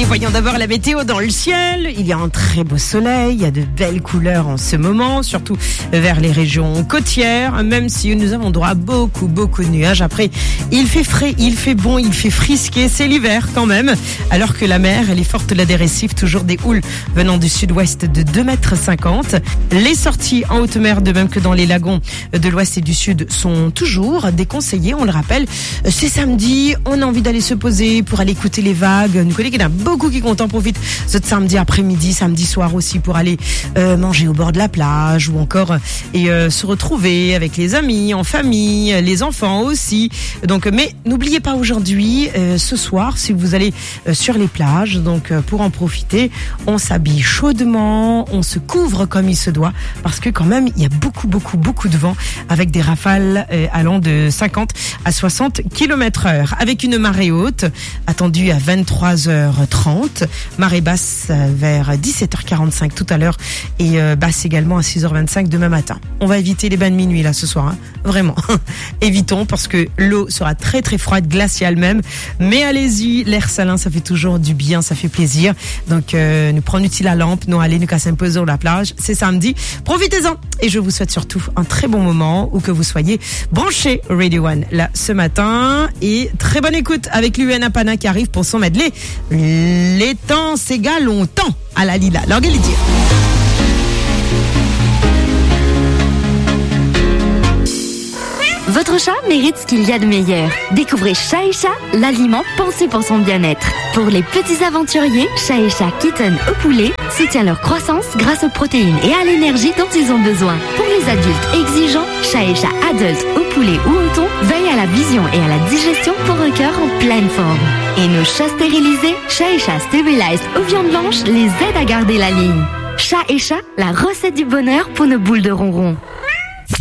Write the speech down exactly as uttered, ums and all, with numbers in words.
Voyons d'abord la météo dans le ciel. Il y a un très beau soleil, il y a de belles couleurs en ce moment, surtout vers les régions côtières, même si nous avons droit à beaucoup, beaucoup de nuages. Après, il fait frais, il fait bon, il fait frisquer, c'est l'hiver quand même. Alors que la mer, elle est forte là des récifs, toujours des houles venant du sud-ouest de deux mètres cinquante. Les sorties en haute mer, de même que dans les lagons de l'ouest et du sud, sont toujours déconseillées. On le rappelle, c'est samedi, on a envie d'aller se poser pour aller écouter les vagues. Nous connaissons qu'il y en a beaucoup qui comptent en profite ce samedi après-midi, samedi soir aussi pour aller euh, manger au bord de la plage ou encore et euh, se retrouver avec les amis, en famille, les enfants aussi. Donc, mais n'oubliez pas aujourd'hui, euh, ce soir, si vous allez euh, sur les plages, donc euh, pour en profiter, on s'habille chaudement, on se couvre comme il se doit, parce que quand même il y a beaucoup, beaucoup, beaucoup de vent avec des rafales euh, allant de cinquante à soixante kilomètres heure, avec une marée haute attendue à vingt-trois heures trente, marée basse vers dix-sept heures quarante-cinq tout à l'heure et euh, basse également à six heures vingt-cinq demain matin. On va éviter les bains de minuit là ce soir, hein. Vraiment. Évitons parce que l'eau sera très très froide, glaciale même. Mais allez-y, l'air salin ça fait toujours du bien, ça fait plaisir. Donc euh, nous prenons utile la lampe, nous allez nous casser un peu sur la plage. C'est samedi, profitez-en et je vous souhaite surtout un très bon moment où que vous soyez branchés Radio One là ce matin et très bonne écoute avec l'U N Apana qui arrive pour son medley. Les temps s'égalent longtemps à la Lila. Alors, allez dire. Votre chat mérite ce qu'il y a de meilleur. Découvrez Chat et Chat, l'aliment pensé pour son bien-être. Pour les petits aventuriers, Chat et Chat Kitten au poulet soutient leur croissance grâce aux protéines et à l'énergie dont ils ont besoin. Pour les adultes exigeants, Chat et Chat Adult au poulet ou au thon veille à la vision et à la digestion pour un cœur en pleine forme. Et nos chats stérilisés, Chat et Chat Sterilized aux viandes blanches les aident à garder la ligne. Chat et Chat, la recette du bonheur pour nos boules de ronron.